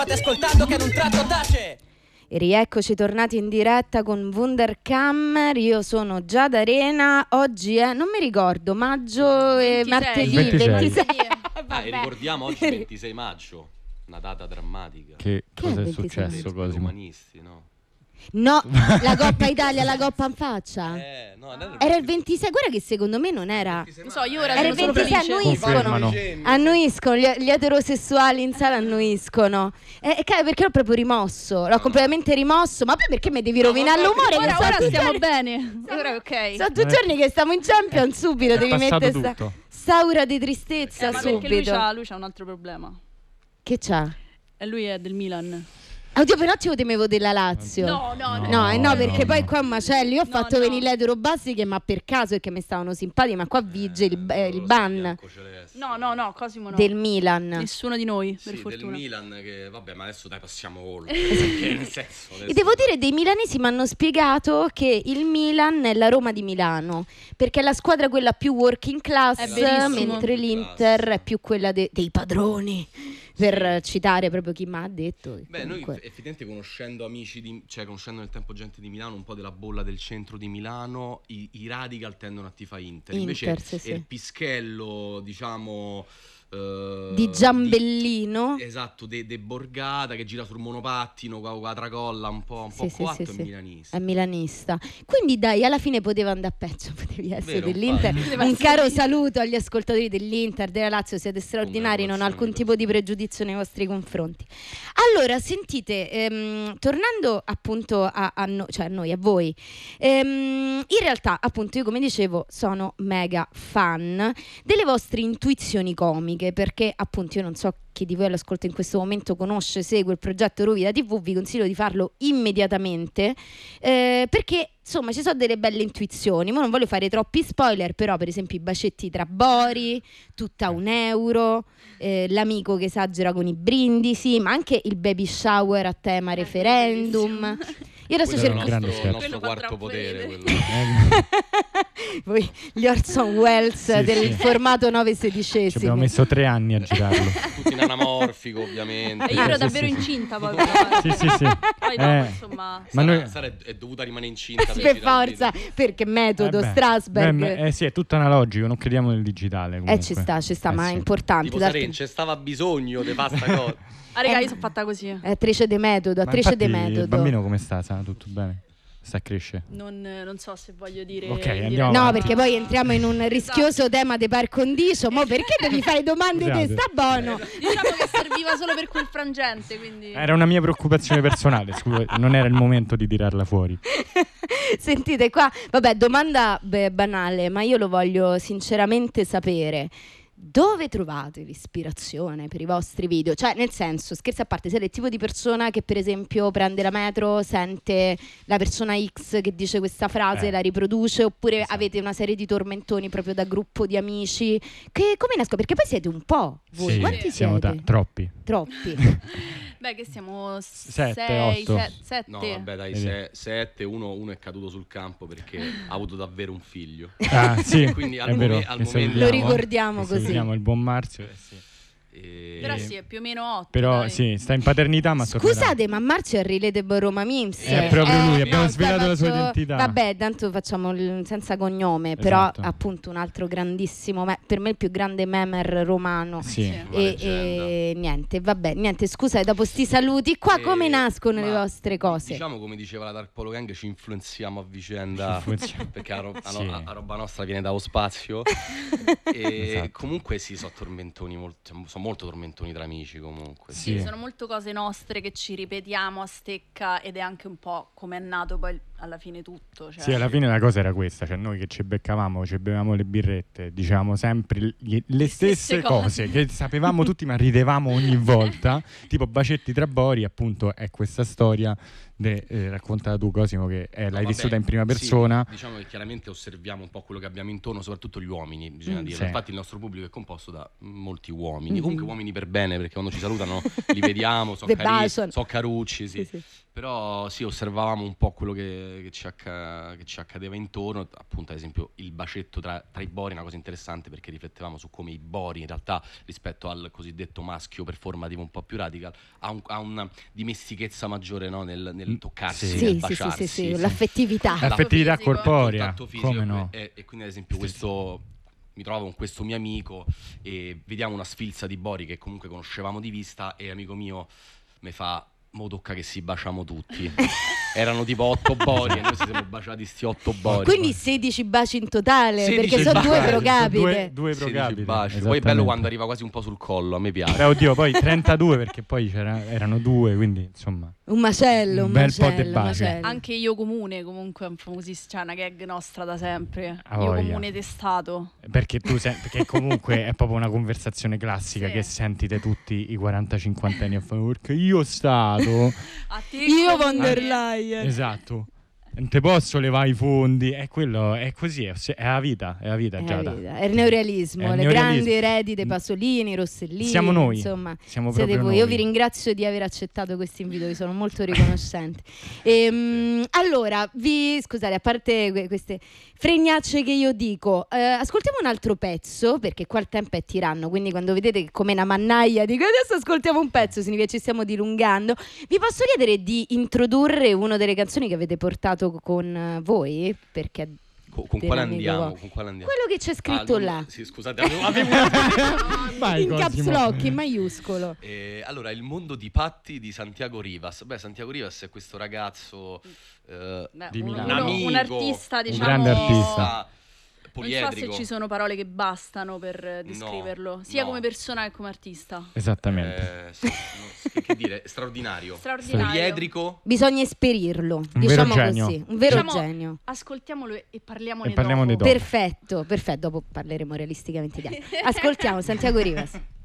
State ascoltando che ad un tratto tace. E rieccoci tornati in diretta con Wunderkammer. Io sono Giada Arena. Oggi è, non mi ricordo, maggio e 26. martedì 26. 26. E ricordiamo oggi 26 maggio, una data drammatica. Che cosa è è 26? successo, I Cosimo? romanisti, no? No, la Coppa Italia, la Coppa in faccia. No, Era il 26, guarda che secondo me non era. Non so, io ora Era il sono solo 26, felice. Confermano. Annuiscono, gli eterosessuali in sala annuiscono. Perché l'ho proprio rimosso, l'ho completamente rimosso. Ma poi perché mi devi rovinare l'umore? Ora, Che ora sono stiamo due bene. Ora è ok. sono 2 giorni che stiamo in Champions, subito devi passato mettere tutto. saura di tristezza Ma perché lui subito. c'ha un altro problema. Che c'ha? E lui è del Milan. Oddio, per un attimo temevo della Lazio. No, perché poi qua è un macello. Io ho fatto venire l'etero basiche, ma per caso, perché mi stavano simpatici, ma qua vige il ban No, Cosimo no. del Milan. Nessuno di noi, Sì, per del fortuna. Milan che vabbè, ma adesso dai passiamo oltre. Perché nel senso, E devo dire, dei milanesi mi hanno spiegato che il Milan è la Roma di Milano, perché è la squadra quella più working class, È verissimo. mentre l'Inter è più quella dei padroni, per citare proprio chi mi ha detto. che Beh, noi comunque- effettivamente conoscendo amici cioè conoscendo nel tempo gente di Milano, un po' della bolla del centro di Milano, i radical tendono a tifare Inter. Invece Inter, sì. il pischello, diciamo Di Giambellino. esatto, de Borgata che gira sul monopattino con la tracolla un po' Sì, coatto sì, è sì. milanista. È milanista. Quindi dai, alla fine poteva andare peggio, potevi essere Vero, dell'Inter. infatti. Poteva Un essere caro l'Inter. saluto agli ascoltatori dell'Inter, della Lazio, siete straordinari, non ho alcun tipo di pregiudizio nei vostri confronti. Allora, sentite, tornando appunto a noi, a voi, in realtà appunto io come dicevo sono mega fan delle vostre intuizioni comiche, perché appunto io non so chi di voi all'ascolto in questo momento conosce, segue il progetto Rovida TV, vi consiglio di farlo immediatamente, perché insomma ci sono delle belle intuizioni. Ma non voglio fare troppi spoiler, però per esempio i bacetti tra Bori, tutta €1, l'amico che esagera con i brindisi, ma anche il baby shower a tema referendum. Io adesso Quello è cerco il Grande nostro, scherzo. il nostro Quello fa quarto troppo potere, ridere. quello. voi, gli Orson Welles Sì, del sì. formato 9 Ci abbiamo sedicesimi. messo 3 anni a girarlo. Tutti in anamorfico, ovviamente. E io ero Sì, davvero sì, sì. incinta poi. Sì, sì, sì. Poi dopo, insomma. Ma noi... Sara è dovuta rimanere incinta Per girare il forza, video. perché metodo, beh. Strasberg. Sì, è tutto analogico, non crediamo nel digitale comunque. Ci sta, ma è sì. importante. Tipo d'altro- Saren, c'è stava bisogno di pasta cosa. Ah, raga, io sono fatta così. È attrice de metodo, Ma attrice de infatti metodo. il bambino come sta? Sta tutto bene? Sta a crescere? Non so se voglio dire. Ok, dire- andiamo No, avanti. perché poi entriamo in un rischioso tema di par condicio. Mo perché devi fare domande di Scusate. sta buono? Diciamo che serviva solo per quel frangente, quindi. Era una mia preoccupazione personale, scusa, non era il momento di tirarla fuori. Sentite qua, vabbè, domanda banale, ma io lo voglio sinceramente sapere. Dove trovate l'ispirazione per i vostri video? Cioè, nel senso, scherzi a parte, siete il tipo di persona che per esempio prende la metro, sente la persona X che dice questa frase, la riproduce, oppure Esatto. avete una serie di tormentoni proprio da gruppo di amici? Che come nascono? Perché poi siete un po', voi, Sì, quanti siamo siete? troppi. Troppi. Beh, che siamo Sette, 6, otto. 7. No, vabbè, dai, Vedi. 7, uno è caduto sul campo perché ha avuto davvero un figlio. Ah, sì, Quindi è al vero. momen- al che momento- salutiamo, Lo ricordiamo che così. salutiamo il buon Marzio. Sì. Però sì, è più o meno 8. Però dai. sì, sta in paternità ma tornerà. Scusate, ma Marzio è Relatable Roma Memes. È proprio lui, abbiamo no, svelato la sua faccio- identità. Vabbè, tanto facciamo senza cognome, però Esatto. appunto un altro grandissimo, per me il più grande memer romano. Sì. Sì. Una E leggenda. niente, vabbè, niente, scusa, dopo sti saluti qua come nascono le ma vostre cose? Diciamo, come diceva la Dark Polo Gang, ci influenziamo a vicenda. Influenziamo. Perché Sì. la roba nostra viene dallo spazio. E Esatto. comunque sì, sono tormentoni, sono molto tormentoni tra amici comunque. Sì. Sì, sono molto cose nostre che ci ripetiamo a stecca ed è anche un po' come è nato poi alla fine tutto. Cioè. Sì, alla fine la cosa era questa, cioè noi che ci beccavamo, ci bevevamo le birrette, dicevamo sempre le stesse cose che sapevamo tutti ma ridevamo ogni volta, tipo bacetti tra Bori, appunto è questa storia raccontata tu Cosimo che l'hai Vabbè, vissuta in prima persona. Sì, diciamo che chiaramente osserviamo un po' quello che abbiamo intorno, soprattutto gli uomini, bisogna dire. Sì. Infatti il nostro pubblico è composto da molti uomini, comunque uomini per bene, perché quando ci salutano li vediamo, Ve baciano. so carucci, sì. Sì. Però sì, osservavamo un po' quello che ci accadeva intorno, appunto ad esempio il bacetto tra i bori, una cosa interessante perché riflettevamo su come i bori in realtà rispetto al cosiddetto maschio performativo un po' più radical ha una dimestichezza maggiore, no? nel toccarsi, nel baciarsi. Sì, l'affettività. L'affettività fisico. corporea, Contatto fisico, come no? e quindi ad esempio mi trovo con questo mio amico e vediamo una sfilza di bori che comunque conoscevamo di vista e amico mio mi fa: mo tocca che si baciamo tutti. Erano tipo 8 bori e noi ci siamo baciati sti 8 bori. Quindi 16 baci in totale, 16 perché sono due baci. pro capite. Due pro 16 capite. baci. Poi è bello quando arriva quasi un po' sul collo, a me piace. Oddio, poi 32 perché poi erano 2, quindi insomma Un macello, un bel po' macello, di baci. macello. Anche Io Comune comunque è un famosissimo, cioè una gag nostra da sempre. Ah, Io voglia. Comune testato. perché perché comunque è proprio una conversazione classica Sì. che sentite tutti i 40-50 anni a fare perché io stato A te Io Comune. von der Leyen. esatto. Non te posso levare i fondi, è quello, è così, è la vita, È Giada. la vita, è il neorealismo, È il le neorealismo. grandi eredi dei Pasolini, Rossellini. Siamo noi, insomma, siamo siete proprio voi. noi. Io vi ringrazio di aver accettato questo invito, vi sono molto riconoscente. Allora, scusate, a parte queste fregnacce che io dico, ascoltiamo un altro pezzo, perché qua il tempo è tiranno, quindi quando vedete che come una mannaia dico adesso ascoltiamo un pezzo, significa che ci stiamo dilungando. Vi posso chiedere di introdurre una delle canzoni che avete portato con voi? Perché Con quale andiamo? Con quale andiamo? quello che c'è scritto là. Sì, scusate, avevo Vai, in caps Cosimo. lock, in maiuscolo. allora, Il mondo di Patti di Santiago Rivas. Beh, Santiago Rivas è questo ragazzo Beh, Di Milano. un amico, un artista, un diciamo, grande artista. Non so se poliedrico. ci sono parole che bastano per descriverlo, sia no. come persona che come artista. Esattamente. Che dire, straordinario. Straordinario. Poliedrico. Bisogna esperirlo, Un diciamo vero genio. così, un vero Diciamo, genio. Ascoltiamolo e parliamone E parliamone dopo. dopo. Perfetto, dopo parleremo realisticamente di altro. Ascoltiamo Santiago Rivas.